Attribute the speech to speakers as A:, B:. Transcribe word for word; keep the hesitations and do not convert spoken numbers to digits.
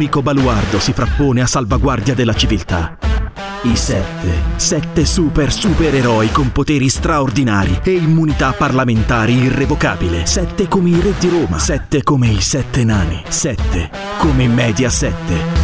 A: unico baluardo si frappone a salvaguardia della civiltà. I sette, sette super supereroi con poteri straordinari e immunità parlamentari irrevocabile. Sette come i re di Roma, sette come i sette nani, sette come Mediaset.